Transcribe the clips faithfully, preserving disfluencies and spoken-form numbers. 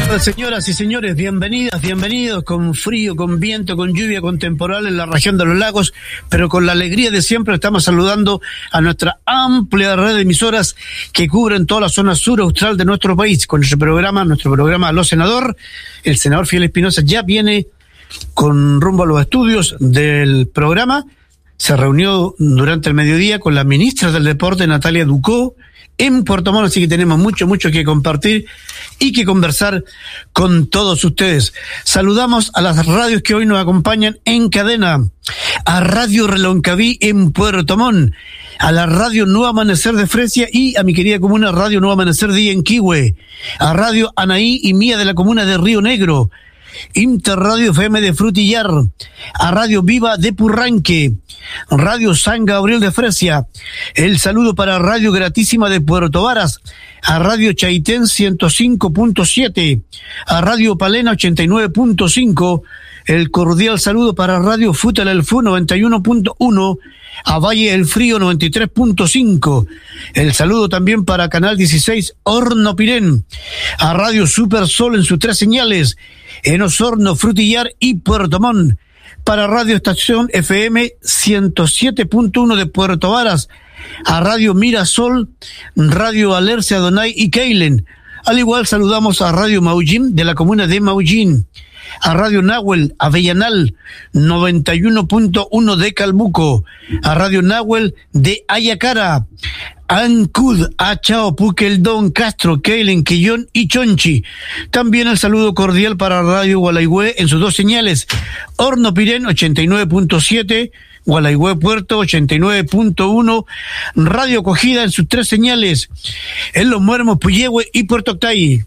Señoras y señores, bienvenidas, bienvenidos, con frío, con viento, con lluvia, con temporal en la región de los lagos, pero con la alegría de siempre estamos saludando a nuestra amplia red de emisoras que cubren toda la zona sur austral de nuestro país. Con nuestro programa, nuestro programa Aló Senador, el senador Fidel Espinosa ya viene con rumbo a los estudios del programa. Se reunió durante el mediodía con la ministra del Deporte, Natalia Ducó, en Puerto Montt, así que tenemos mucho, mucho que compartir y que conversar con todos ustedes. Saludamos a las radios que hoy nos acompañan en cadena, a Radio Reloncaví en Puerto Montt, a la Radio Nuevo Amanecer de Fresia y a mi querida comuna Radio Nuevo Amanecer de Yanquihue, a Radio Anaí y Mía de la comuna de Río Negro, Interradio F M de Frutillar, a Radio Viva de Purranque, Radio San Gabriel de Fresia, el saludo para Radio Gratísima de Puerto Varas, a Radio Chaitén ciento cinco punto siete, a Radio Palena ochenta y nueve punto cinco, el cordial saludo para Radio Futal El Fu noventa y uno punto uno, a Valle del Frío noventa y tres punto cinco, el saludo también para Canal dieciséis Horno Pirén, a Radio Super Sol en sus tres señales, en Osorno, Frutillar y Puerto Montt, para Radio Estación F M ciento siete punto uno de Puerto Varas, a Radio Mirasol, Radio Alerce, Adonai y Keilen. Al igual saludamos a Radio Maullín de la comuna de Maullín, a Radio Nahuel Avellanal noventa y uno punto uno de Calbuco, a Radio Nahuel de Ayacara, Ancud, Achao, Puqueldón, Castro, Keilen, Quillón y Chonchi. También el saludo cordial para Radio Gualaigüe en sus dos señales, Horno Pirén ochenta y nueve punto siete, Gualaigüe Puerto ochenta y nueve punto uno, Radio Acogida en sus tres señales, en Los Muermos, Puyehue y Puerto Octay.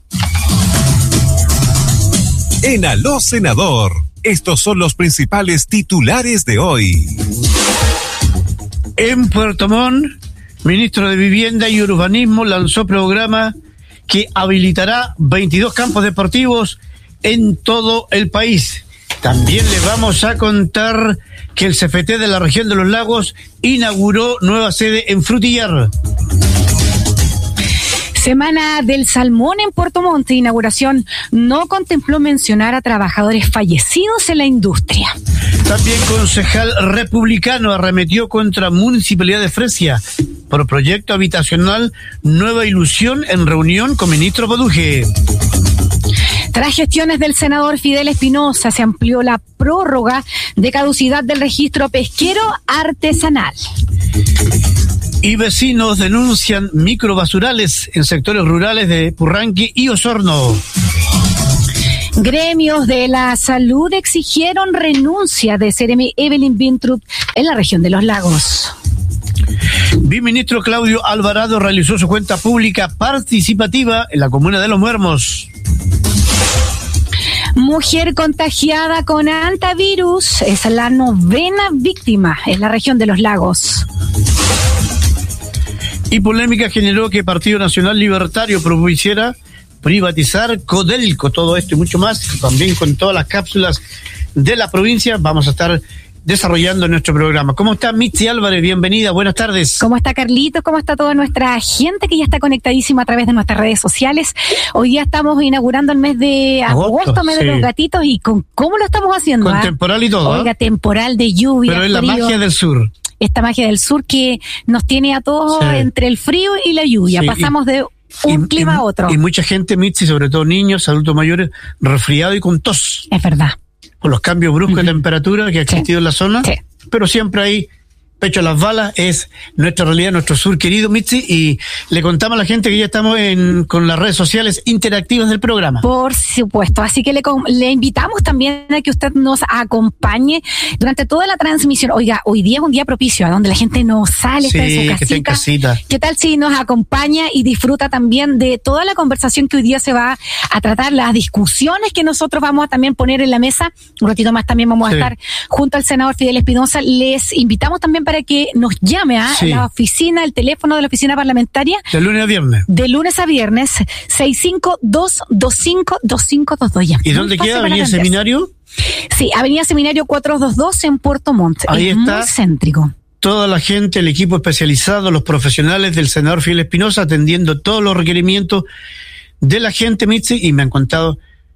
En Aló Senador, estos son los principales titulares de hoy. En Puerto Montt, ministro de Vivienda y Urbanismo lanzó programa que habilitará veintidós campos deportivos en todo el país. También les vamos a contar que el C F T de la región de los lagos inauguró nueva sede en Frutillar. Semana del Salmón en Puerto Montt. Inauguración no contempló mencionar a trabajadores fallecidos en la industria. También concejal republicano arremetió contra Municipalidad de Fresia por proyecto habitacional Nueva Ilusión en reunión con ministro Baduje. Tras gestiones del senador Fidel Espinosa, se amplió la prórroga de caducidad del registro pesquero artesanal. Y vecinos denuncian microbasurales en sectores rurales de Purranque y Osorno. Gremios de la salud exigieron renuncia de Seremi Evelyn Bintrup en la región de los lagos. Viceministro Claudio Alvarado realizó su cuenta pública participativa en la comuna de Los Muermos. Mujer contagiada con antivirus es la novena víctima en la región de los lagos. Y polémica generó que Partido Nacional Libertario propusiera privatizar Codelco. Todo esto y mucho más, también con todas las cápsulas de la provincia, vamos a estar desarrollando nuestro programa. ¿Cómo está Mitzi Álvarez? Bienvenida, buenas tardes. ¿Cómo está Carlitos? ¿Cómo está toda nuestra gente que ya está conectadísima a través de nuestras redes sociales? Hoy día estamos inaugurando el mes de agosto, agosto mes sí. de los gatitos, y con cómo lo estamos haciendo. Con ¿eh? temporal y todo. Oiga, ¿eh? Temporal de lluvia. Pero es la frío. magia del sur. Esta magia del sur que nos tiene a todos sí. entre el frío y la lluvia. Sí, Pasamos y, de un y, clima y, a otro. Y mucha gente, Mitzi, sobre todo niños, adultos mayores, resfriado y con tos. Es verdad. Por los cambios bruscos uh-huh. de temperatura que ha existido sí. en la zona. Sí. Pero siempre hay pecho a las balas, es nuestra realidad, nuestro sur querido, Mitzi, y le contamos a la gente que ya estamos en con las redes sociales interactivas del programa. Por supuesto, así que le, le invitamos también a que usted nos acompañe durante toda la transmisión. Oiga, hoy día es un día propicio, a donde la gente no sale, sí, está en su casita. Que está en casita. ¿Qué tal si nos acompaña y disfruta también de toda la conversación que hoy día se va a tratar, las discusiones que nosotros vamos a también poner en la mesa? Un ratito más también vamos sí. a estar junto al senador Fidel Espinosa. Les invitamos también para que nos llame a sí. la oficina, el teléfono de la oficina parlamentaria. De lunes a viernes. De lunes a viernes, seis cinco dos dos cinco dos cinco dos dos. ¿Y dónde queda? ¿Avenida Seminario? Sí, Avenida Seminario cuatrocientos veintidós en Puerto Montt. Ahí es está. Muy céntrico. Toda la gente, el equipo especializado, los profesionales del senador Fidel Espinosa atendiendo todos los requerimientos de la gente, Mitzi, y me han contado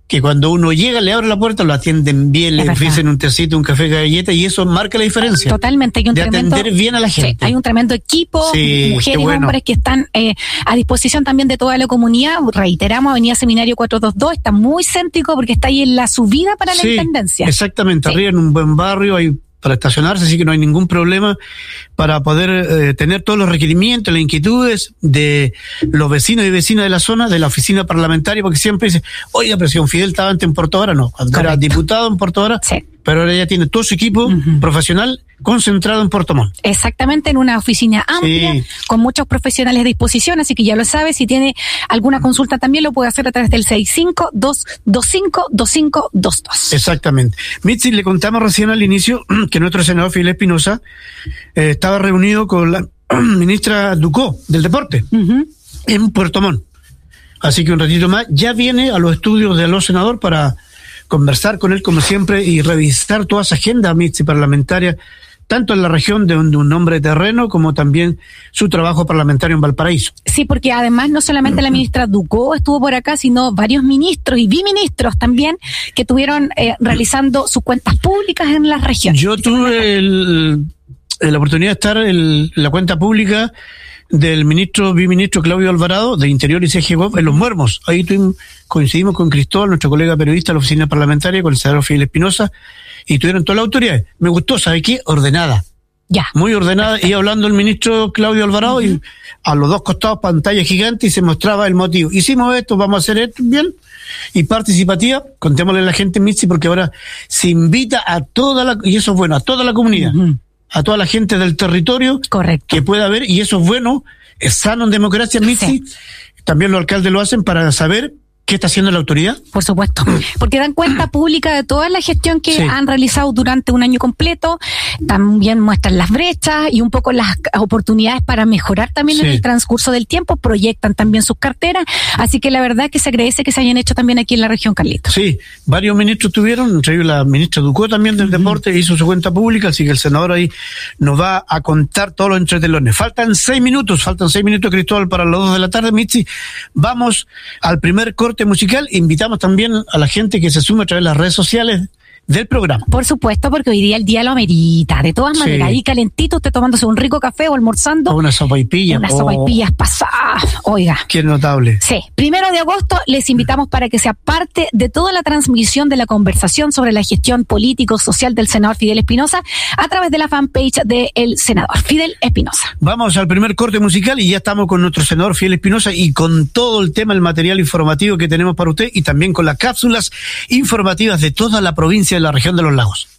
que cuando uno llega, le abre la puerta, lo atienden bien, le ofrecen un tecito, un café, galleta, y eso marca la diferencia. Totalmente. Hay un de tremendo, atender bien a la gente. Sí, hay un tremendo equipo, sí, mujeres y bueno. hombres que están eh, a disposición también de toda la comunidad. Reiteramos, Avenida Seminario cuatrocientos veintidós, está muy céntrico porque está ahí en la subida para la sí, Intendencia. Exactamente, sí. Arriba en un buen barrio, hay para estacionarse, así que no hay ningún problema para poder eh, tener todos los requerimientos, las inquietudes de los vecinos y vecinas de la zona, de la oficina parlamentaria, porque siempre dice, oiga, pero si don Fidel estaba antes en Puerto Vara, no, cuando Correcto. era diputado en Puerto Vara, Sí. pero ahora ya tiene todo su equipo uh-huh. profesional concentrado en Puerto Montt. Exactamente, en una oficina amplia, sí. con muchos profesionales a disposición, así que ya lo sabe, si tiene alguna consulta también lo puede hacer a través del seis cinco dos dos cinco dos cinco dos dos. Exactamente. Mitzi, le contamos recién al inicio que nuestro senador Fidel Espinosa eh, estaba reunido con la ministra Ducó del Deporte uh-huh. en Puerto Montt. Así que un ratito más ya viene a los estudios de Aló Senador para conversar con él como siempre y revisar toda esa agenda Mitzi parlamentaria, tanto en la región de un, de un hombre de terreno como también su trabajo parlamentario en Valparaíso. Sí, porque además no solamente la ministra Ducó estuvo por acá, sino varios ministros y biministros también que estuvieron eh, realizando sus cuentas públicas en las regiones. Yo tuve el, la oportunidad de estar en la cuenta pública del ministro, biministro Claudio Alvarado, de Interior y C G G O V, en Los Muermos. Ahí tuvimos, coincidimos con Cristóbal, nuestro colega periodista de la oficina parlamentaria, con el senador Fidel Espinosa, y tuvieron todas las autoridades. Me gustó, ¿sabe qué? Ordenada. Ya. Muy ordenada. Iba hablando el ministro Claudio Alvarado uh-huh. y a los dos costados pantalla gigante y se mostraba el motivo. Hicimos esto, vamos a hacer esto, bien. Y participativa, contémosle a la gente, Mitzi, porque ahora se invita a toda la, y eso es bueno, a toda la comunidad. Uh-huh. A toda la gente del territorio. Correcto. Que pueda ver, y eso es bueno, es sano en democracia, Mitzi. Sí. También los alcaldes lo hacen para saber qué está haciendo la autoridad. Por supuesto, porque dan cuenta pública de toda la gestión que sí. han realizado durante un año completo, también muestran las brechas y un poco las oportunidades para mejorar también sí. en el transcurso del tiempo, proyectan también sus carteras, así que la verdad que se agradece que se hayan hecho también aquí en la región, Carlito. Sí, varios ministros tuvieron, entre ellos la ministra Ducó también del uh-huh. deporte, hizo su cuenta pública, así que el senador ahí nos va a contar todos los entretelones. Faltan seis minutos, faltan seis minutos, Cristóbal, para las dos de la tarde, Mitzi. Vamos al primer corte musical. Invitamos también a la gente que se sume a través de las redes sociales del programa. Por supuesto, porque hoy día el día lo amerita. De todas maneras, sí. ahí calentito, usted tomándose un rico café o almorzando. O una sopaipilla. Unas oh. sopaipillas pasadas. Oiga. Qué notable. Sí. Primero de agosto les invitamos para que sea parte de toda la transmisión de la conversación sobre la gestión político-social del senador Fidel Espinosa a través de la fanpage del senador Fidel Espinosa. Vamos al primer corte musical y ya estamos con nuestro senador Fidel Espinosa y con todo el tema, el material informativo que tenemos para usted y también con las cápsulas informativas de toda la provincia de la región de los lagos.